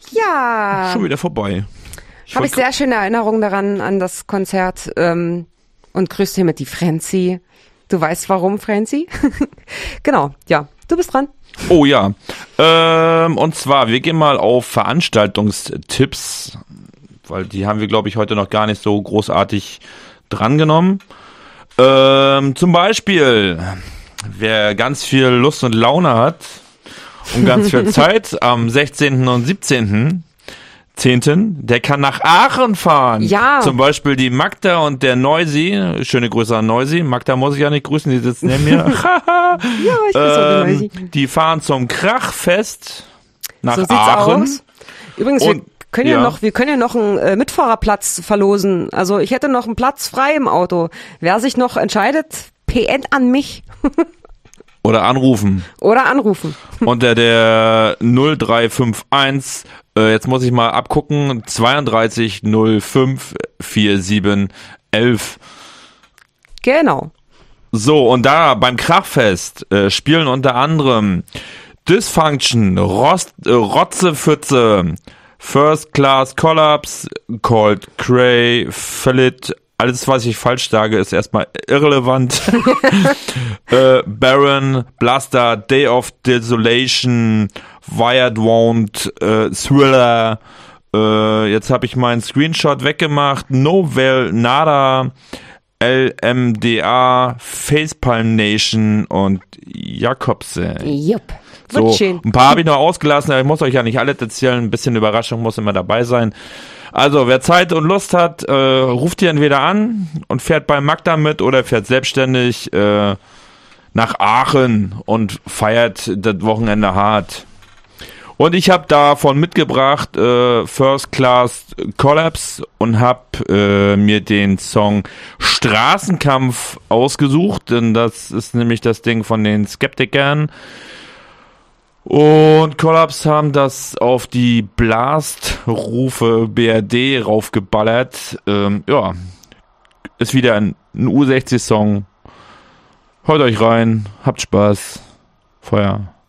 Ja. Schon wieder vorbei. Habe ich sehr schöne Erinnerungen daran, an das Konzert. Und grüß hiermit die Franzi. Du weißt warum, Franzi? Genau, ja. Du bist dran. Oh ja. Und zwar, wir gehen mal auf Veranstaltungstipps, weil die haben wir, glaube ich, heute noch gar nicht so großartig drangenommen. Zum Beispiel, wer ganz viel Lust und Laune hat und ganz viel Zeit, am 16. und 17. 10. Der kann nach Aachen fahren. Ja. Zum Beispiel die Magda und der Neusi. Schöne Grüße an Neusi. Magda muss ich ja nicht grüßen, die sitzt neben mir. Ja, ich grüße auch den Neusi. Die fahren zum Krachfest nach So sieht's Aachen. aus. Übrigens, Und, wir können ja noch einen Mitfahrerplatz verlosen. Also ich hätte noch einen Platz frei im Auto. Wer sich noch entscheidet, PN an mich. Oder anrufen. Oder anrufen. Unter der 0351, jetzt muss ich mal abgucken, 32 05 47 11. Genau. So, und da beim Krachfest spielen unter anderem Dysfunction, Rotzepfütze, First Class Collapse, Cold Cray, Philip. Alles, was ich falsch sage, ist erstmal irrelevant. Baron, Blaster, Day of Desolation, Wired Wound, Thriller. Jetzt habe ich meinen Screenshot weggemacht. Novel, Nada, LMDA, Facepalm Nation und Jakobse. Jupp. So, schön. ein paar habe ich noch ausgelassen, aber ich muss euch ja nicht alle erzählen. Ein bisschen Überraschung muss immer dabei sein. Also, wer Zeit und Lust hat, ruft ihr entweder an und fährt bei Magda mit oder fährt selbstständig nach Aachen und feiert das Wochenende hart. Und ich habe davon mitgebracht First Class Collapse und habe mir den Song Straßenkampf ausgesucht, denn das ist nämlich das Ding von den Skeptikern. Und Collapse haben das auf die Blast-Rufe BRD raufgeballert. Ja, ist wieder ein U60-Song. Hört euch rein, habt Spaß. Feuer.